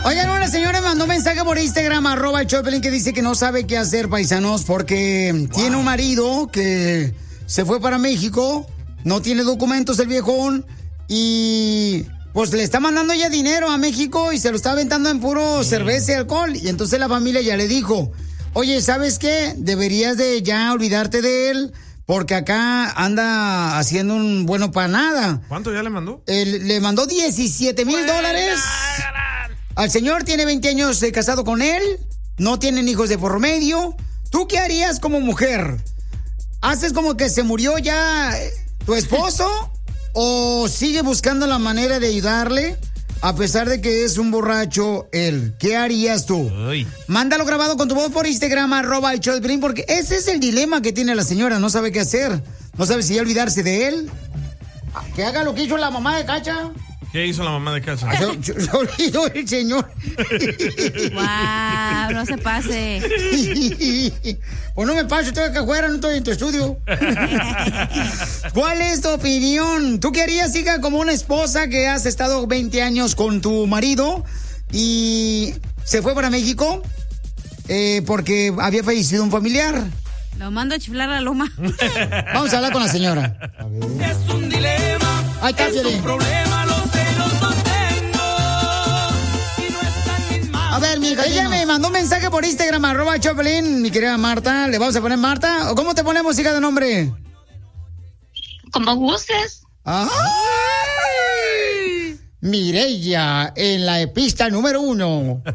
Oigan, una señora me mandó un mensaje por Instagram, @el que dice que no sabe qué hacer, paisanos, porque tiene un marido que se fue para México, no tiene documentos el viejón, y pues le está mandando ya dinero a México y se lo está aventando en puro cerveza y alcohol. Y entonces la familia ya le dijo, oye, ¿sabes qué? Deberías de ya olvidarte de él, porque acá anda haciendo un bueno para nada. ¿Cuánto ya le mandó? Le mandó $17,000. Al señor tiene 20 años de casado con él, no tienen hijos de por medio. ¿Tú qué harías como mujer? ¿Haces como que se murió ya tu esposo o sigue buscando la manera de ayudarle a pesar de que es un borracho él? ¿Qué harías tú? Uy. Mándalo grabado con tu voz por Instagram, @el show de Piolín, porque ese es el dilema que tiene la señora, no sabe qué hacer. No sabe si ya olvidarse de él. Que haga lo que hizo la mamá de Cacha. ¿Qué hizo la mamá de Cacha? Se olvidó el señor. Wow, no se pase. O no me paso, estoy acá afuera, no estoy en tu estudio. ¿Cuál es tu opinión? ¿Tú qué harías, hija, como una esposa que has estado 20 años con tu marido y se fue para México porque había fallecido un familiar? Lo mando a chiflar a la loma. Vamos a hablar con la señora. A ver. Es un dilema. Ahí está, es un problema, lo sé, los dos tengo. Y no están mis manos. A ver, mi hija, ella me mandó un mensaje por Instagram, @Choplin, mi querida Marta. ¿Le vamos a poner Marta? ¿O cómo te ponemos, hija, de nombre? Como gustes. ¡Ay! Mireya, en la pista número 1.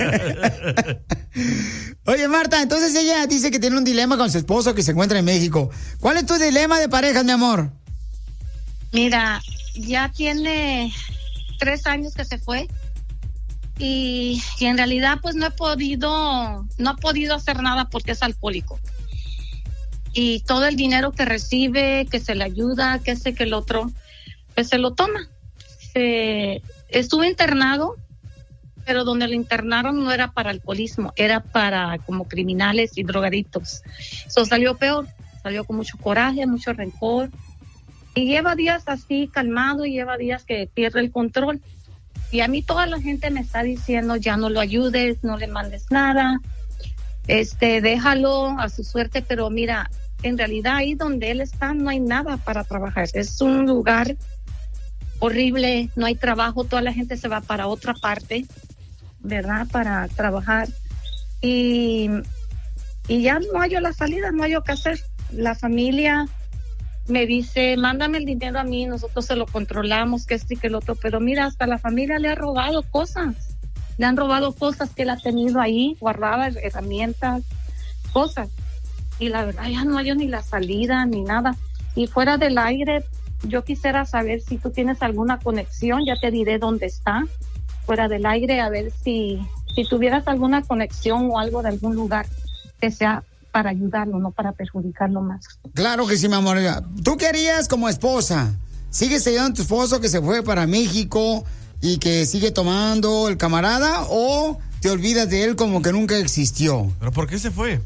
Oye, Marta, entonces ella dice que tiene un dilema con su esposo que se encuentra en México. ¿Cuál es tu dilema de parejas, mi amor? Mira, ya tiene 3 años que se fue y en realidad pues no ha podido hacer nada porque es alcohólico. Y todo el dinero que recibe, que se le ayuda, que ese que el otro, pues se lo toma. Estuvo internado, pero donde lo internaron no era para alcoholismo, era para como criminales y drogadictos. Eso salió peor, salió con mucho coraje, mucho rencor. Y lleva días así calmado, y lleva días que pierde el control. Y a mí toda la gente me está diciendo, ya no lo ayudes, no le mandes nada, déjalo a su suerte. Pero mira, en realidad ahí donde él está no hay nada para trabajar. Es un lugar horrible, no hay trabajo, toda la gente se va para otra parte, ¿verdad? Para trabajar. Y ya no hay la salida, no hay qué hacer. La familia me dice, mándame el dinero a mí, nosotros se lo controlamos, que esto y que el otro. Pero mira, hasta la familia le ha robado cosas. Le han robado cosas que él ha tenido ahí, guardadas, herramientas, cosas. Y la verdad ya no hay ni la salida, ni nada. Y fuera del aire, yo quisiera saber si tú tienes alguna conexión, ya te diré dónde está, fuera del aire, a ver si tuvieras alguna conexión o algo de algún lugar que sea para ayudarlo, no para perjudicarlo más. Claro que sí, mi amor. ¿Tú qué harías como esposa? ¿Sigues ayudando a tu esposo que se fue para México y que sigue tomando el camarada, o te olvidas de él como que nunca existió? ¿Pero por qué se fue?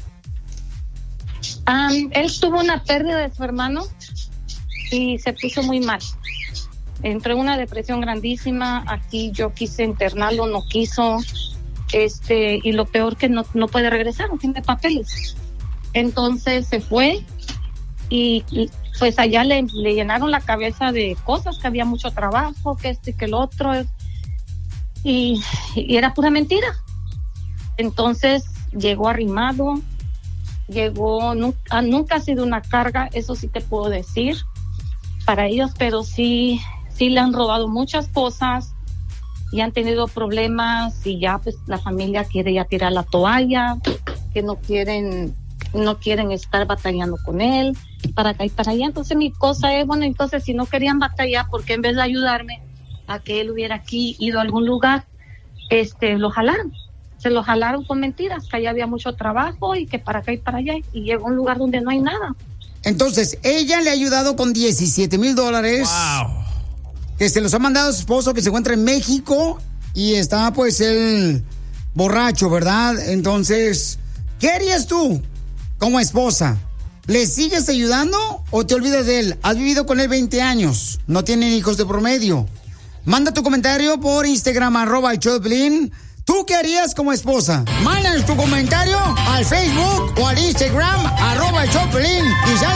Él tuvo una pérdida de su hermano y se puso muy mal. Entró en una depresión grandísima. Aquí yo quise internarlo, no quiso. Y lo peor que no puede regresar, no tiene papeles. Entonces se fue y pues allá le llenaron la cabeza de cosas, que había mucho trabajo, que esto y que el otro. Y era pura mentira. Entonces llegó arrimado, nunca ha sido una carga, eso sí te puedo decir, para ellos, pero sí le han robado muchas cosas y han tenido problemas, y ya pues la familia quiere ya tirar la toalla, que no quieren estar batallando con él, para acá y para allá. Entonces mi cosa es, bueno, entonces si no querían batallar, ¿por qué en vez de ayudarme a que él hubiera aquí ido a algún lugar, lo jalaron? Se lo jalaron con mentiras, que allá había mucho trabajo y que para acá y para allá, y llegó a un lugar donde no hay nada. Entonces, ella le ha ayudado con $17,000. Wow. Que se los ha mandado a su esposo, que se encuentra en México, y está pues él borracho, ¿verdad? Entonces, ¿qué harías tú como esposa? ¿Le sigues ayudando o te olvidas de él? Has vivido con él 20 años, no tienen hijos de promedio. Manda tu comentario por Instagram, @el show de Piolín. ¿Tú qué harías como esposa? Mándanos tu comentario al Facebook o al Instagram, @el show de Piolín. Y sale